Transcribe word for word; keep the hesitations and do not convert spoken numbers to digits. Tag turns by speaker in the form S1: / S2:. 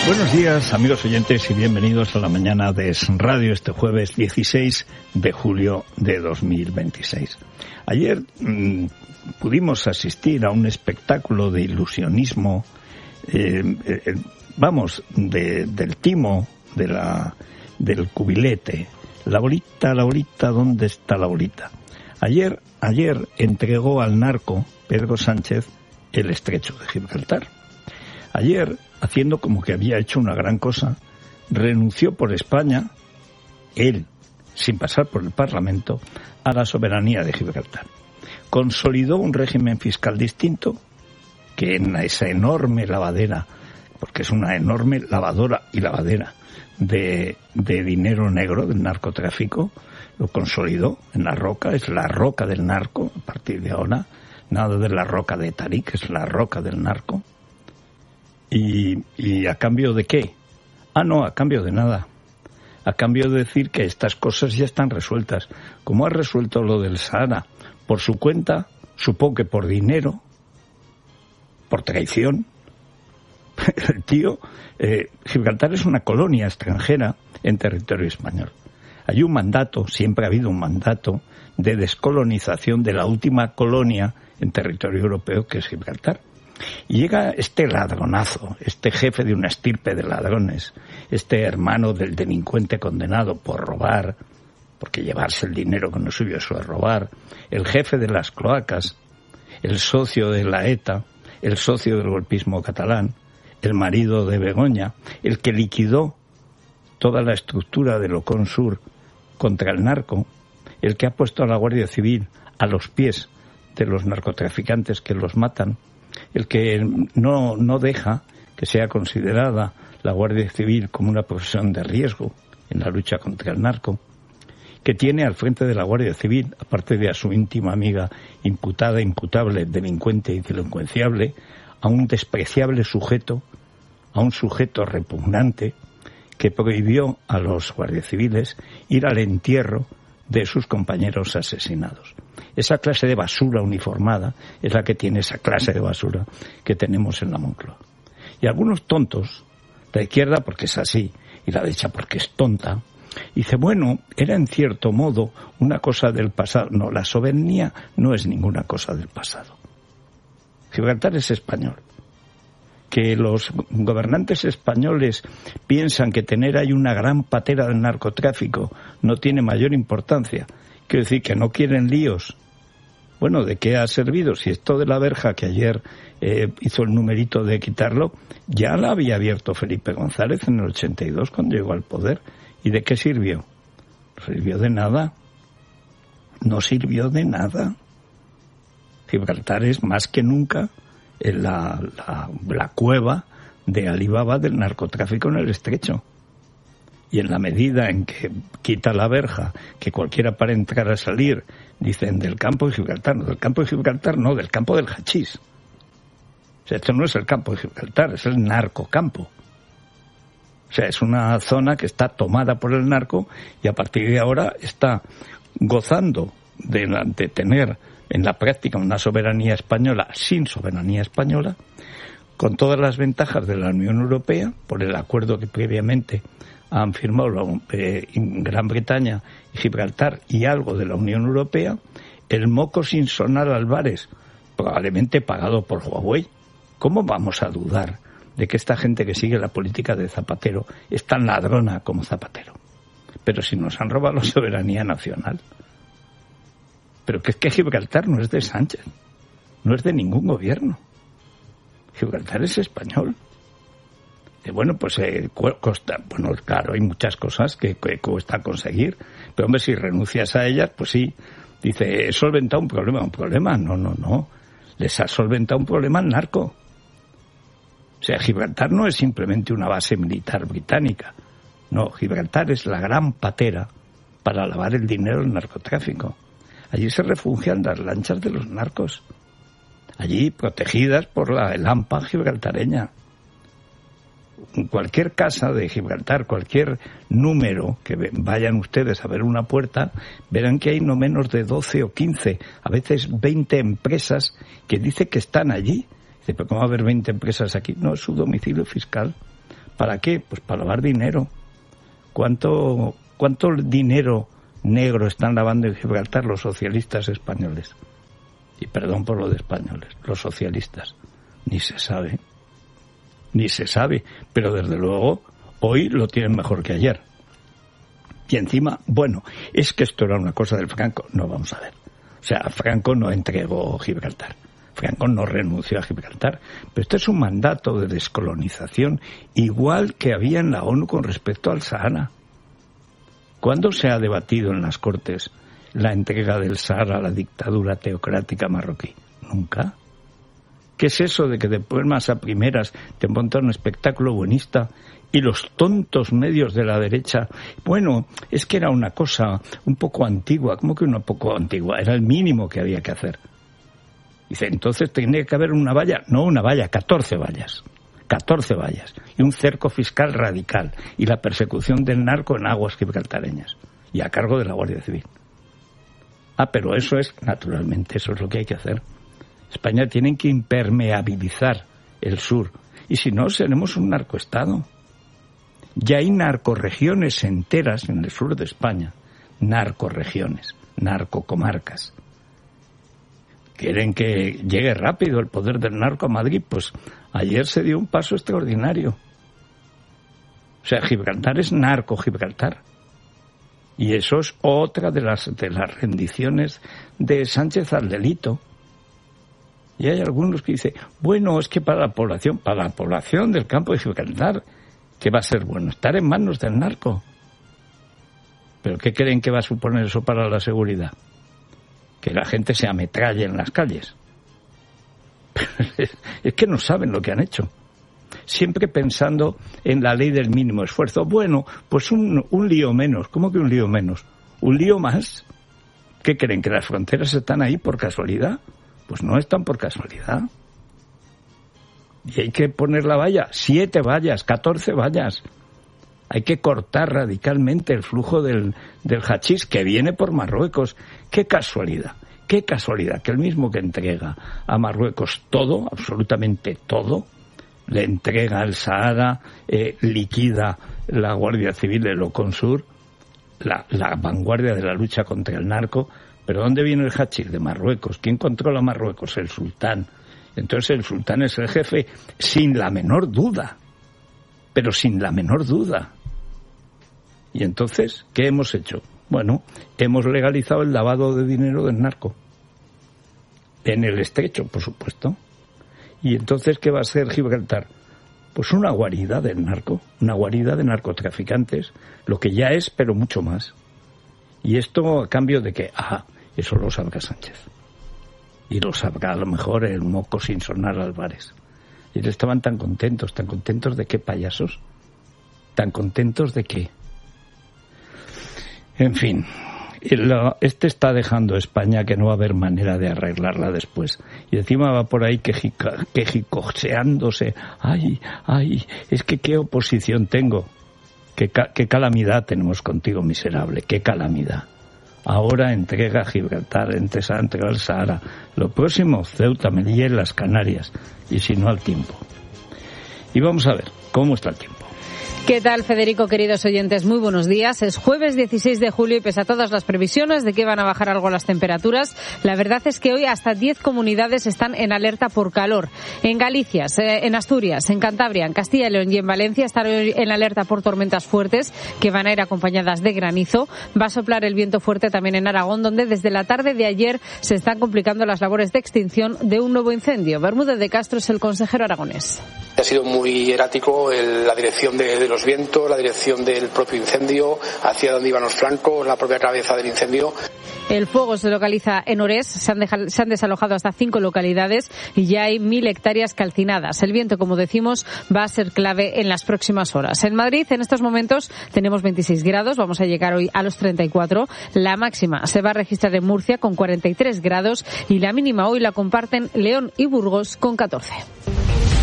S1: Buenos días, amigos oyentes, y bienvenidos a la mañana de Es Radio este jueves dieciséis de julio de dos mil veintiséis. Ayer mmm, pudimos asistir a un espectáculo de ilusionismo, eh, eh, vamos, de, del timo, de la, del cubilete. La bolita, la bolita, ¿dónde está la bolita? Ayer, ayer entregó al narco Pedro Sánchez el estrecho de Gibraltar. Ayer, haciendo como que había hecho una gran cosa, renunció por España, él, sin pasar por el Parlamento, a la soberanía de Gibraltar. Consolidó un régimen fiscal distinto, que en esa enorme lavadera, porque es una enorme lavadora y lavadera de, de dinero negro del narcotráfico, lo consolidó en la roca, es la roca del narco, a partir de ahora, nada de la roca de Tarik, es la roca del narco. ¿Y, y a cambio de qué? Ah, no, a cambio de nada. A cambio de decir que estas cosas ya están resueltas. Como ha resuelto lo del Sahara por su cuenta, supongo que por dinero, por traición. El tío, eh, Gibraltar es una colonia extranjera en territorio español. Hay un mandato, siempre ha habido un mandato de descolonización de la última colonia en territorio europeo, que es Gibraltar. Y llega este ladronazo, este jefe de una estirpe de ladrones, este hermano del delincuente condenado por robar, porque llevarse el dinero que no es suyo, eso es robar, el jefe de las cloacas, el socio de la ETA, el socio del golpismo catalán, el marido de Begoña, el que liquidó toda la estructura del Ocon Sur contra el narco, el que ha puesto a la Guardia Civil a los pies de los narcotraficantes que los matan, el que no, no deja que sea considerada la Guardia Civil como una profesión de riesgo en la lucha contra el narco, que tiene al frente de la Guardia Civil, aparte de a su íntima amiga imputada, imputable, delincuente y delincuenciable, a un despreciable sujeto, a un sujeto repugnante que prohibió a los guardias civiles ir al entierro de sus compañeros asesinados. Esa clase de basura uniformada es la que tiene esa clase de basura que tenemos en la Moncloa. Y algunos tontos, la izquierda porque es así y la derecha porque es tonta, dice, bueno, era en cierto modo una cosa del pasado. No, la soberanía no es ninguna cosa del pasado. Gibraltar es español. Que los gobernantes españoles piensan que tener ahí una gran patera del narcotráfico no tiene mayor importancia. Quiero decir que no quieren líos. Bueno, ¿de qué ha servido? Si esto de la verja que ayer eh, hizo el numerito de quitarlo, ya la había abierto Felipe González en el ochenta y dos cuando llegó al poder. ¿Y de qué sirvió? No sirvió de nada. No sirvió de nada. Gibraltar es más que nunca la, la, la cueva de Alibaba del narcotráfico en el estrecho. Y en la medida en que quita la verja, que cualquiera para entrar a salir, dicen del campo de Gibraltar, no, del campo de Gibraltar no, del campo del hachís. O sea, esto no es el campo de Gibraltar, es el narcocampo. O sea, es una zona que está tomada por el narco y a partir de ahora está gozando de, la, de tener en la práctica una soberanía española sin soberanía española, con todas las ventajas de la Unión Europea, por el acuerdo que previamente han firmado la, eh, Gran Bretaña y Gibraltar y algo de la Unión Europea, el moco sin sonar Álvarez, probablemente pagado por Huawei. ¿Cómo vamos a dudar de que esta gente que sigue la política de Zapatero es tan ladrona como Zapatero? Pero si nos han robado la soberanía nacional. Pero que es que Gibraltar no es de Sánchez, no es de ningún gobierno. Gibraltar es español. Y bueno, pues eh, costa, bueno, claro, hay muchas cosas que, que cuesta conseguir, pero hombre, si renuncias a ellas, pues sí, dice, he solventado un problema, un problema, no, no, no, les ha solventado un problema al narco. O sea, Gibraltar no es simplemente una base militar británica, no, Gibraltar es la gran patera para lavar el dinero del narcotráfico. Allí se refugian las lanchas de los narcos, allí protegidas por la el AMPA gibraltareña. En cualquier casa de Gibraltar, cualquier número que vayan ustedes a ver una puerta, verán que hay no menos de doce o quince, a veces veinte empresas que dice que están allí. Dice, pero ¿cómo va a haber veinte empresas aquí? No, es su domicilio fiscal. ¿Para qué? Pues para lavar dinero. ¿Cuánto, cuánto dinero negro están lavando en Gibraltar los socialistas españoles? Y perdón por lo de españoles, los socialistas. Ni se sabe. Ni se sabe. Pero desde luego, hoy lo tienen mejor que ayer. Y encima, bueno, es que esto era una cosa del Franco. No, vamos a ver. O sea, Franco no entregó Gibraltar. Franco no renunció a Gibraltar. Pero esto es un mandato de descolonización, igual que había en la ONU con respecto al Sahara. ¿Cuándo se ha debatido en las Cortes la entrega del Sahara a la dictadura teocrática marroquí? Nunca. ¿Qué es eso de que después, más a primeras, te montan un espectáculo buenista y los tontos medios de la derecha? Bueno, es que era una cosa un poco antigua. ¿Cómo que una poco antigua? Era el mínimo que había que hacer. Dice, entonces tenía que haber una valla. No una valla, catorce vallas. catorce vallas. Y un cerco fiscal radical. Y la persecución del narco en aguas gibraltareñas. Y a cargo de la Guardia Civil. Ah, pero eso es, naturalmente, eso es lo que hay que hacer. España tiene que impermeabilizar el sur. Y si no, seremos un narcoestado. Ya hay narcorregiones enteras en el sur de España. Narcorregiones, narcocomarcas. ¿Quieren que llegue rápido el poder del narco a Madrid? Pues ayer se dio un paso extraordinario. O sea, Gibraltar es narco Gibraltar. Y eso es otra de las, de las rendiciones de Sánchez al delito. Y hay algunos que dicen, bueno, es que para la población, para la población del campo de Gibraltar, ¿qué va a ser bueno? Estar en manos del narco. ¿Pero qué creen que va a suponer eso para la seguridad? Que la gente se ametralle en las calles. Es que no saben lo que han hecho. Siempre pensando en la ley del mínimo esfuerzo. Bueno, pues un, un lío menos. ¿Cómo que un lío menos? ¿Un lío más? ¿Qué creen? ¿Que las fronteras están ahí por casualidad? Pues no están por casualidad. Y hay que poner la valla. Siete vallas, catorce vallas. Hay que cortar radicalmente el flujo del, del hachís que viene por Marruecos. ¡Qué casualidad! ¡Qué casualidad! Que el mismo que entrega a Marruecos todo, absolutamente todo, le entrega el Sahara, eh, liquida la Guardia Civil de Loconsur, la, la vanguardia de la lucha contra el narco. ¿Pero dónde viene el hachís? De Marruecos. ¿Quién controla Marruecos? El sultán. Entonces el sultán es el jefe sin la menor duda. Pero sin la menor duda. Y entonces, ¿qué hemos hecho? Bueno, hemos legalizado el lavado de dinero del narco. En el estrecho, por supuesto. ¿Y entonces qué va a ser Gibraltar? Pues una guarida del narco, una guarida de narcotraficantes, lo que ya es, pero mucho más. Y esto a cambio de que, ajá, eso lo sabrá Sánchez. Y lo sabrá a lo mejor el moco sin sonar Álvarez. Y estaban tan contentos, tan contentos de qué, payasos, tan contentos de qué. En fin, este está dejando España que no va a haber manera de arreglarla después. Y encima va por ahí quejica, quejicoseándose. Ay, ay, es que qué oposición tengo. Qué, qué calamidad tenemos contigo, miserable. Qué calamidad. Ahora entrega Gibraltar, entrega, entrega el Sahara. Lo próximo, Ceuta, Melilla y las Canarias. Y si no, al tiempo. Y vamos a ver cómo está el tiempo.
S2: ¿Qué tal, Federico, queridos oyentes? Muy buenos días. Es jueves dieciséis de julio y pese a todas las previsiones de que van a bajar algo las temperaturas, la verdad es que hoy hasta diez comunidades están en alerta por calor. En Galicia, en Asturias, en Cantabria, en Castilla y León y en Valencia están hoy en alerta por tormentas fuertes que van a ir acompañadas de granizo. Va a soplar el viento fuerte también en Aragón, donde desde la tarde de ayer se están complicando las labores de extinción de un nuevo incendio. Bermúdez de Castro es el consejero aragonés.
S3: Ha sido muy errático el, la dirección de, de los vientos, la dirección del propio incendio, hacia dónde iban los flancos, la propia cabeza del incendio.
S2: El fuego se localiza en Orés, se han, dejado, se han desalojado hasta cinco localidades y ya hay mil hectáreas calcinadas. El viento, como decimos, va a ser clave en las próximas horas. En Madrid, en estos momentos, tenemos veintiséis grados, vamos a llegar hoy a los treinta y cuatro. La máxima se va a registrar en Murcia con cuarenta y tres grados y la mínima hoy la comparten León y Burgos con catorce.